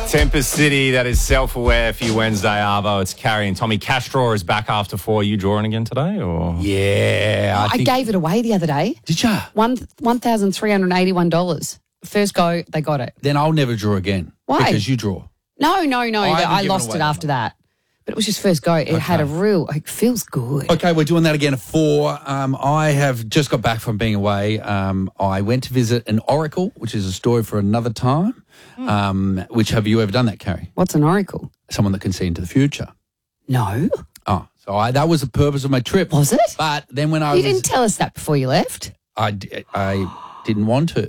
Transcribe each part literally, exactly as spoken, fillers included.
Tempest City, that is Self-Aware for your Wednesday, Arvo. It's Carrie and Tommy. Cash drawer is back after four. Are you drawing again today? Or Yeah. I, I think... gave it away the other day. Did ya? One one thousand three hundred eighty-one dollars. First go, they got it. Then I'll never draw again. Why? Because you draw. No, no, no. I haven't I given lost away it that after that. But it was just first go. It had a real, it feels good. Okay, we're doing that again at four. Um, I have just got back from being away. Um, I went to visit an oracle, which is a story for another time. Mm. Um, which have you ever done that, Carrie? What's an oracle? Someone that can see into the future. No. Oh, so I, that was the purpose of my trip. Was it? But then when I You was... didn't tell us that before you left. I, d- I didn't want to.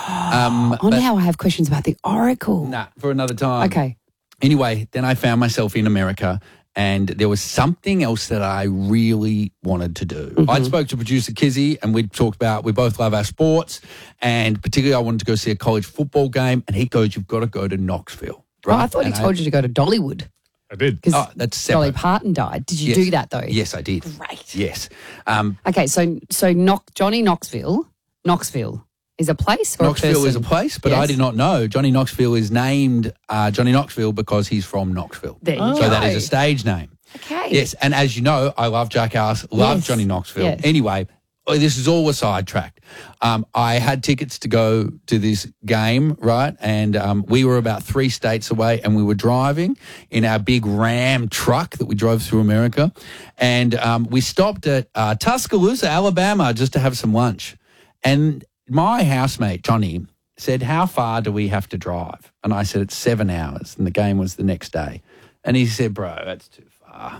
Um, oh, now I have questions about the oracle. Nah, for another time. Okay. Anyway, then I found myself in America and there was something else that I really wanted to do. Mm-hmm. I spoke to producer Kizzy and we talked about, we both love our sports, and particularly I wanted to go see a college football game, and he goes, you've got to go to Knoxville. Right? Oh, I thought and he told I, you to go to Dollywood. I did. Because oh, that's separate. Dolly Parton died. Did you Yes. do that though? Yes, I did. Great. Yes. Um, Okay, so so Knox, Johnny Knoxville, Knoxville is a place or Knoxville a person? is a place, but I Yes. did not know. Johnny Knoxville is named uh, Johnny Knoxville because he's from Knoxville. There you so go. that is a stage name. Okay. Yes, and as you know, I love Jackass, love Yes. Johnny Knoxville. Yes. Anyway, oh, this is all a sidetrack. Um, I had tickets to go to this game, right? And um, we were about three states away, and we were driving in our big Ram truck that we drove through America. And um, we stopped at uh, Tuscaloosa, Alabama, just to have some lunch. And my housemate, Johnny, said, how far do we have to drive? And I said, it's seven hours. And the game was the next day. And he said, bro, that's too far.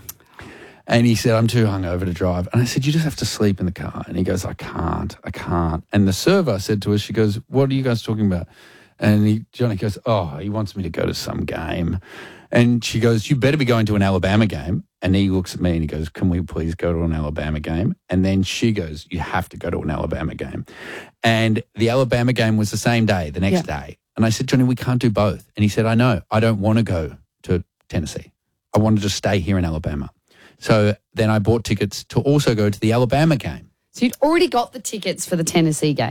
And he said, I'm too hungover to drive. And I said, you just have to sleep in the car. And he goes, I can't, I can't. And the server said to us, she goes, what are you guys talking about? And he, Johnny goes, oh, he wants me to go to some game. And she goes, you better be going to an Alabama game. And he looks at me and he goes, can we please go to an Alabama game? And then she goes, you have to go to an Alabama game. And the Alabama game was the same day, the next Yeah. day. And I said, Johnny, we can't do both. And he said, I know, I don't want to go to Tennessee. I wanted to stay here in Alabama. So then I bought tickets to also go to the Alabama game. So you'd already got the tickets for the Tennessee game.